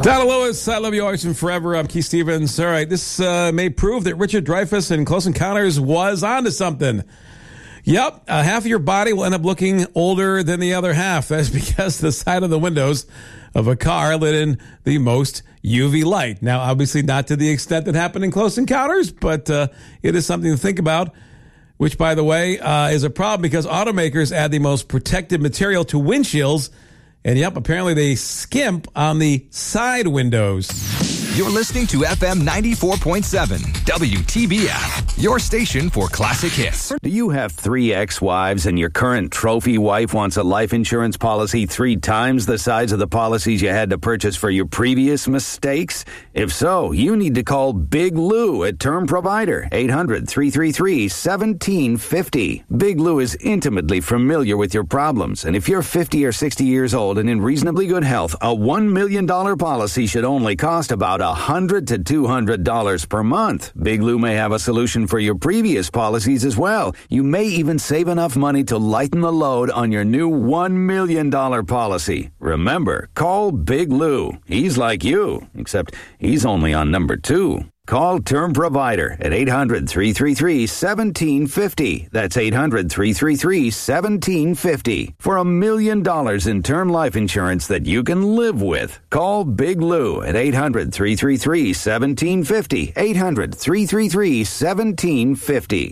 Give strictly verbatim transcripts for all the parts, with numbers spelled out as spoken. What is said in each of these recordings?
Donna Lewis, I love you always and forever. I'm Keith Stevens. All right, this uh, may prove that Richard Dreyfuss in Close Encounters was onto something. Yep, uh, half of your body will end up looking older than the other half. That's because the side of the windows of a car let in the most U V light. Now, obviously not to the extent that happened in Close Encounters, but uh, it is something to think about, which, by the way, uh, is a problem because automakers add the most protective material to windshields. And yep, apparently they skimp on the side windows. You're listening to F M ninety-four point seven, W T B F, your station for classic hits. Do you have three ex-wives and your current trophy wife wants a life insurance policy three times the size of the policies you had to purchase for your previous mistakes? If so, you need to call Big Lou at Term Provider, eight hundred, three three three, one seven five zero. Big Lou is intimately familiar with your problems, and if you're fifty or sixty years old and in reasonably good health, a one million dollars policy should only cost about one hundred to two hundred dollars per month. Big Lou may have a solution for your previous policies as well. You may even save enough money to lighten the load on your new one million dollars policy. Remember, call Big Lou. He's like you, except he's only on number two. Call Term Provider at eight hundred, three three three, one seven five zero. That's eight hundred, three three three, one seven five zero. For a million dollars in term life insurance that you can live with. Call Big Lou at eight hundred, three three three, one seven five zero. eight hundred, three three three, one seven five zero.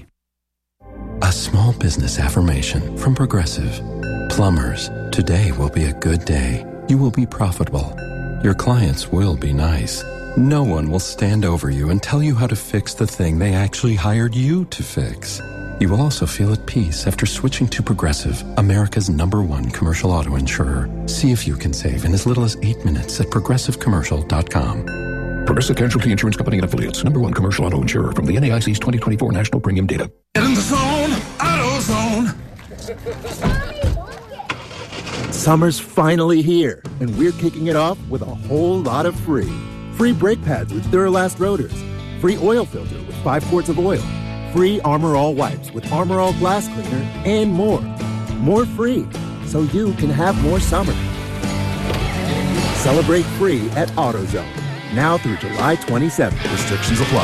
A small business affirmation from Progressive. Plumbers, today will be a good day. You will be profitable. Your clients will be nice. No one will stand over you and tell you how to fix the thing they actually hired you to fix. You will also feel at peace after switching to Progressive, America's number one commercial auto insurer. See if you can save in as little as eight minutes at progressive commercial dot com. Progressive Casualty Insurance Company and Affiliates. Number one commercial auto insurer from the N A I C's twenty twenty-four National Premium Data. Get in the zone, auto zone. Summer's finally here, and we're kicking it off with a whole lot of free. Free brake pads with Duralast rotors. Free oil filter with five quarts of oil. Free Armor All wipes with Armor All glass cleaner, and more. More free, so you can have more summer. Celebrate free at AutoZone. Now through July twenty-seventh. Restrictions apply.